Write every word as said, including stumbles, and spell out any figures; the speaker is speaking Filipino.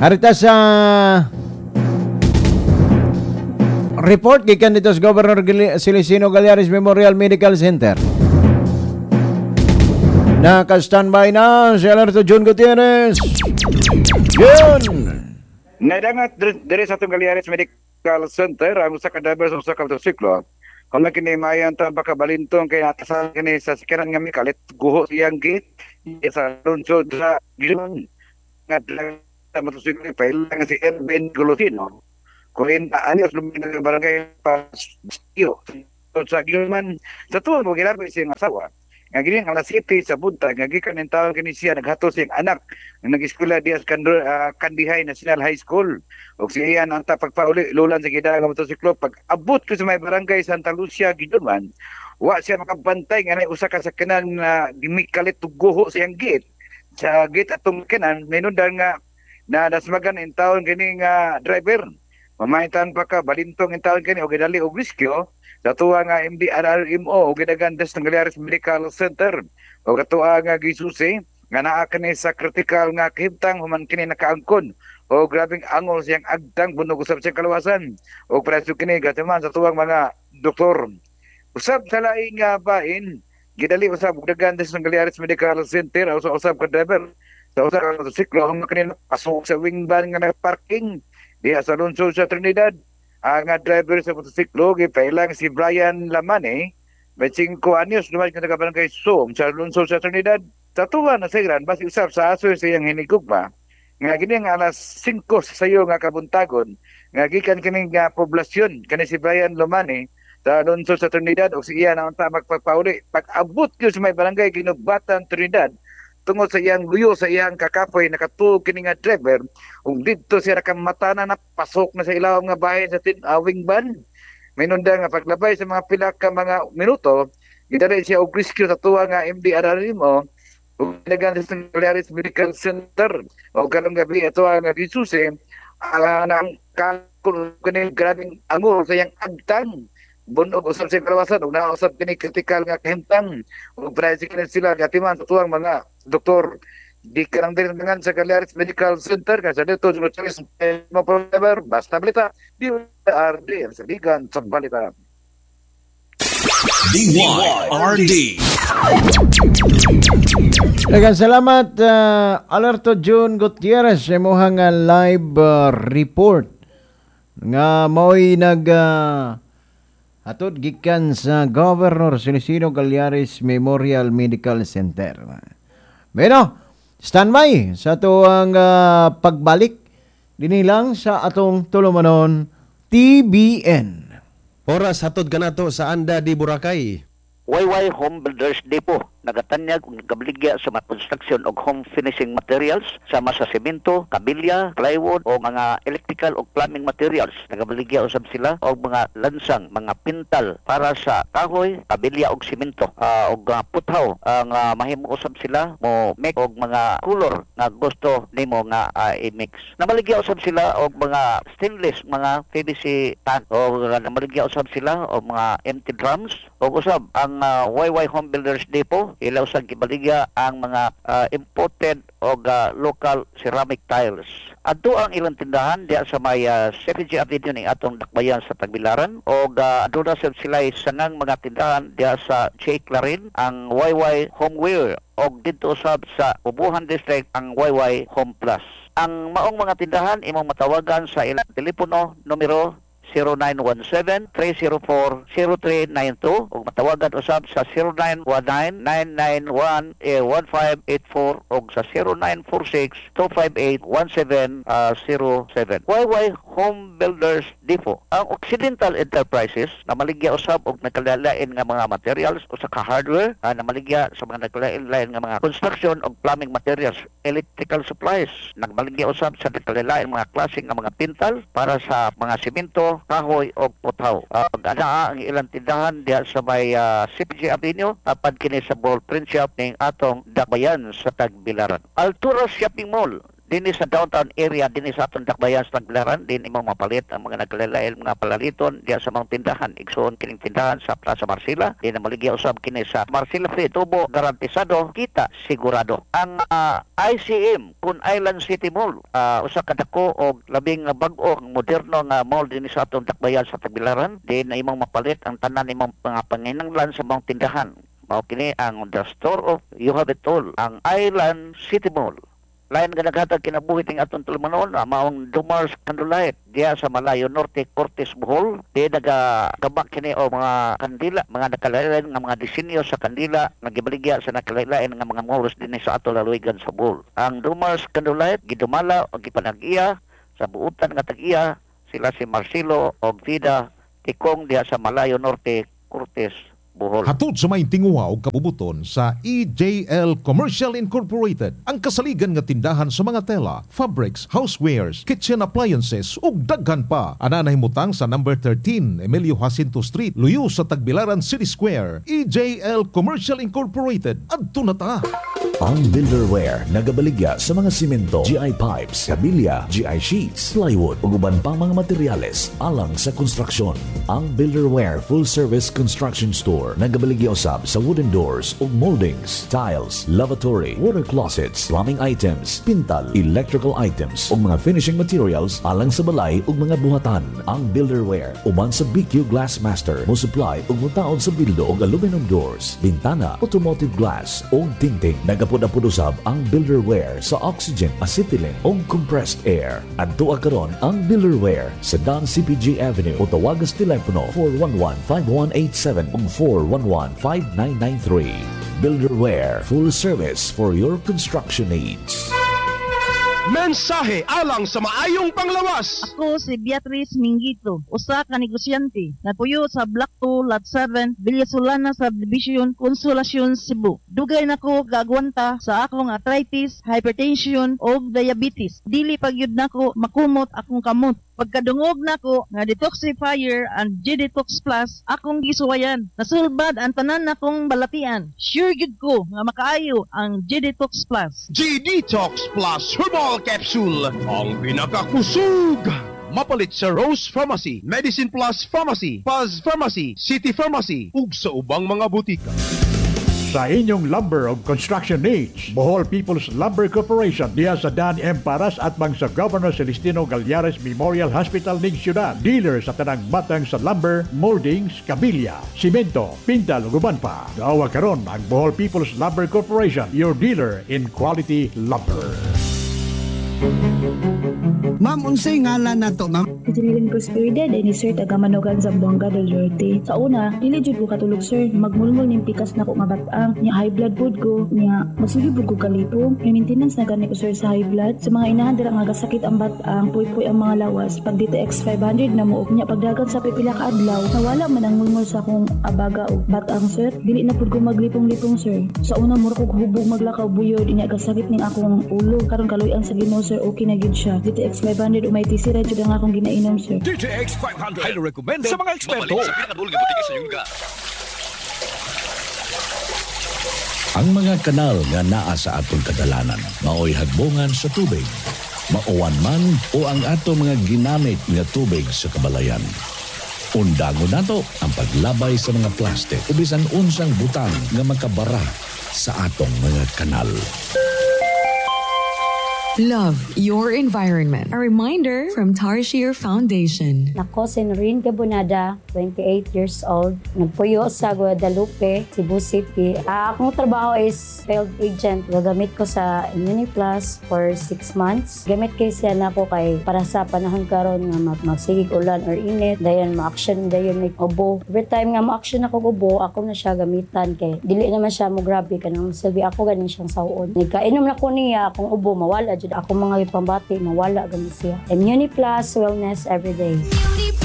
Harita sa report gikan dito sa Governor Celestino Gallares Memorial Medical Center. Naka-standby na si Alerto June Gutierrez. Yun! Nadangat dari sa itong Gallares Medical Center ang usa ka driver sa usa ka motorsiklo. Kung laki ni mayan ta baka balintong kay atasan kini sa sikiran nga mikalit guho siyang gate sa lunsod sa gilman nga sa motorsiklo pailang si Erben Golosino. Kurinta anyos lumin ng barangay Pasio sa gilman sa tuwa mo gilabi siyang asawa. Nga gini alas siyete sa buntag nga gikan ng taon kini siya naghato siyang anak nga nag-eskwela diya sa uh, Kandihay National High School ug siya ang pagpauli lulan sa gidala nga motorsiklo pag abot ko sa may barangay Santa Lucia gidunman wa siya makabantay nga nay usa ka sakyanan na gimikalit tuguho siyang gate sa gate atong kanan minundan nga na nasmagan in taon kini nga driver mamaitan pa ka balintong in taon kini og gidali og rescue sa tuwa nga M D R R M O o ginagandas ng Gallares Medical Center o katuwa nga gisusi nga naa kini sa critical nga kahimtang human kini nakaangkon o grabing angol siyang agtang bunog usab siyang kalawasan o preso kini gataman sa tuwang mga doktor. Usab sa laing nga bahin gidali usab og ginagandas ng Gallares Medical Center o sa usab ka driver sa usab ka motorsiklo human kini pasok sa wing van nga naka-parking diha sa lungsod sa Trinidad. Ang uh, driver sa motosiklo gipailang si Brian Lamane may singko anyos lumad ka taga-barangay Som sa lungsod sa Trinidad sa tuwa na sigran basi usab sa aso sa iyang hinigugma nga gini nga alas singko sa sayo nga kabuntagon nga gikan kining nga poblasyon kani si Brian Lamane sa lungsod sa Trinidad o siya na unta magpagpauli pag abot gyud sa may barangay Ginubatan Trinidad tungod sa iyang luyo sa iyang kakapoy nakatuog kini nga driver ug didto siya nakamatana na pasok na sa ilawom nga bahay sa tinawing van minunda nga paglabay sa mga pila ka mga minuto gidali siya og rescue sa tuwa nga M D R R M O ug nagan sa Gallares Medical Center o karong gabi ito nga gisusi uh, nang kalkul kini grabing angol sa iyang agtang bunog usab sa kalawasan ug nausab kini critical nga kahimtang ug presi kini sila gatiman sa tuwang mga doktor di karang dinangan sa Gallares Medical Center kasi dito Junocharis mo forever basta balita D R D sa ligan sa balita D Y R D. Daghang salamat uh, Alerto June Gutierrez sa imong nga live uh, report nga mo'y nag uh, atod gikan sa Governor Celestino Gallares Memorial Medical Center. Beno, standby sa tuwang uh, pagbalik dinilang sa atong tulumanon T B N. Oras hatod kanato sa Anda di Boracay. Y Y Home Builders Depot nagatanyag ug nagabaligya sa mga construction og home finishing materials sama sa semento, kabilya, plywood o mga electrical o plumbing materials. Nagabaligya usab sila og mga lansang, mga pintal para sa kahoy, kabilya og semento uh, og uh, puthaw ang uh, mahimo usab sila mo make og mga color nga gusto nimo nga uh, i-mix. Namaligya usab sila og mga stainless, mga P V C tan o uh, namaligya usab sila og mga empty drums og usab ang uh, Y Y Home Builders Depot ilaw sa gibaligya ang mga uh, imported o uh, local ceramic tiles. Adto ang ilang tindahan diya sa may uh, C P G Avenue ning atong dakbayan sa Tagbilaran o uh, adto na sila sanang mga tindahan diya sa J. Clarin ang Y Y Homeware o dito usab sa Ubuhan District ang Y Y Home Plus. Ang maong mga tindahan imong matawagan sa ilang telepono numero zero nine one seven, three zero four, zero three nine two o matawagan usab sa zero nine one nine, nine nine one, one five eight four o sa zero nine four six, two five eight, one seven zero seven. Y Y Home Builders Depot. Ang Occidental Enterprises na maligya usab og nagkalalain nga mga materials o sa ka-hardware uh, na maligya sa mga nagkalalain nga mga construction o plumbing materials, electrical supplies. Nagmaligya usab sa nagkalalain mga klase nga mga pintal para sa mga semento, kahoy o puthaw. Uh, ana ang ilang tindahan diya sa may uh, C P G Avenue apad kini sa ball print shop ning atong dakbayan sa Tagbilaran. Altura Shopping Mall Dinhi sa downtown area, dinhi sa atong dakbayan sa Tagbilaran, din imong mapalit ang mga nagkalain mga palaliton diya sa mga tindahan. Igsoon kining tindahan sa Plaza Marcila. Di na maligya usab kini sa Marcila Free Tubo, garantisado, kita sigurado. Ang uh, I C M kun Island City Mall, uh, usa ka dako og labing bag-o ang moderno nga mall dinhi sa atong dakbayan sa Tagbilaran. Di na imong mapalit ang tanan imong mga panginahanglan sa mga tindahan. Mao kini ang The Store of You Have It All, ang Island City Mall. Lain nga naghatag kinabuhi ting atong tulumanon, maong Dumars Candlelight diya sa Malayo Norte, Cortes, Bohol. Di nagagabak kini o mga kandila, mga nakalain nga mga disenyo sa kandila, nagibaligya sa nakalain nga mga malls din sa ato laluigan sa Bohol. Ang Dumars Candlelight gidumala o gipanag-iya sa buutan nga tag-iya sila si Marcelo o Vida Tikong diya sa Malayo Norte, Cortes, Bohol. Hatod sa may tinguha o kabubuton sa E J L Commercial Incorporated, ang kasaligan nga tindahan sa mga tela, fabrics, housewares, kitchen appliances ug daghan pa. Ana nahimutang sa number thirteen Emilio Jacinto Street, luyo sa Tagbilaran City Square. E J L Commercial Incorporated. Adto na ta. Ang Builderware nagabaligya sa mga simento, G I pipes, kabilya, G I sheets, plywood ug uban pang mga materyales alang sa konstruksyon. Ang Builderware Full Service Construction Store nagabaligya usab sa wooden doors ug moldings, tiles, lavatory, water closets, plumbing items, pintal, electrical items ug mga finishing materials alang sa balay ug mga buhatan. Ang Builderware uban sa B Q Glass Master mo supply ug mutaod sa bildo ug aluminum doors, bintana, automotive glass ug tingting. Nagapod-apod usab ang Builderware sa oxygen, acetylene ug compressed air. Adto karon ang Builderware sa Don C P G Avenue o tawagan sa telepono four one one, five one eight seven ug four one one, five nine nine three. Builderware, full service for your construction needs. Mensahe alang sa maayong panglawas. Ako si Beatrice Mingito, usa ka negosyante. Napuyo sa Block two, Lot seven, Villasolana Subdivision, Consolacion, Cebu. Dugay nako gagwanta sa akong arthritis, hypertension o diabetes. Dili pagyud nako makumot akong kamot. Pagkadungog nako nga detoxifier and G-Detox Plus akong gisuwayan. Nasulbad ang tanan nakong balatian. Sure gyud ko nga makaayo ang G-Detox Plus. G-Detox Plus Herbal Capsule, ang pinakakusog. Mapalit sa Rose Pharmacy, Medicine Plus Pharmacy, Paz Pharmacy, City Pharmacy, ug sa ubang mga butika. Sa inyong lumber o construction needs, Bohol People's Lumber Corporation diya sa Dan M. Paras at bang sa Governor Celestino Gallares Memorial Hospital ning Ciudad. Dealer sa tanang batang sa lumber, moldings, kabilya, simento, pintal ug uban pa. Daawa karon ang Bohol People's Lumber Corporation, your dealer in quality lumber. Ma'am, unsay ngalan nato, ma'am? Kajiligin Prosperidad ay ni Sir Tagamanogan Zamboanga del Norte. Sa una, dili jud ko katulog sir, magmulmul ning pikas nako nga batang, nya high blood pod ko, nya masigib ko kalipong. May maintenance na gani ko sir sa high blood. Sa mga inahan dira nga gasakit ang batang, puy-puy ang mga lawas. Pag D T X five hundred na mo nya pagdagan sa pipila ka adlaw, nawala man ang mulmul sa akong abaga o batang sir. Dili na pod ko maglipong-lipong sir. Sa una mura ko hubog maglakaw buyod, nya gasakit ning akong ulo. Karon kaloy-an sa Ginoo sir, okay na gid siya. D T X five hundred umay tisira jud ang akong ginainom sir. D T X five hundred highly recommended sa mga eksperto. Ang mga kanal nga naa sa atong kadalanan maoy hagbongan sa tubig, mauwan man o ang ato mga ginamit nga tubig sa kabalayan. Undangon nato ang paglabay sa mga plastic o bisan unsang butang nga makabara sa atong mga kanal. Love your environment. A reminder from Tarshir Foundation. Ako si Noreen Gabonada, twenty-eight years old. Nagpuyo sa Guadalupe, Cebu City. Uh, akong trabaho is field agent. Gagamit ko sa ImmuniPlus for six months. Gamit kay siya na ko kay para sa panahon karon nga magsigig ulan or init. Dayon ma-action dayon may ubo. Every time nga ma-action ako ubo, ako na siya gamitan kay dili naman siya mo grabe kanang silbi ako ganin siyang sawon. Nagkainom na ko niya akong ubo mawala jud ako mga ipambati mawala gani siya. ImmuniPlus Wellness Everyday.